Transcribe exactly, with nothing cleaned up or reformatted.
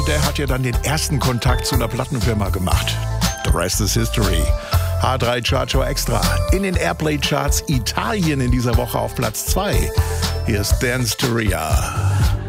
Der hat ja dann den ersten Kontakt zu einer Plattenfirma gemacht. The rest is history. H drei Chartshow Extra. In den Airplay-Charts Italien in dieser Woche auf Platz zwei. Hier ist Dance to Ria.